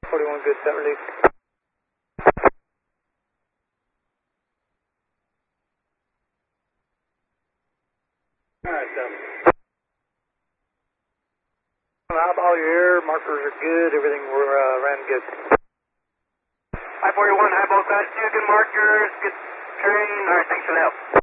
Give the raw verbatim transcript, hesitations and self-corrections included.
forty-one, good, set release. Alright, so. Eyeball your air, markers are good, everything we're uh, ran good. five forty-one, highball, got you, good markers, good terrain. Alright, thanks for the help.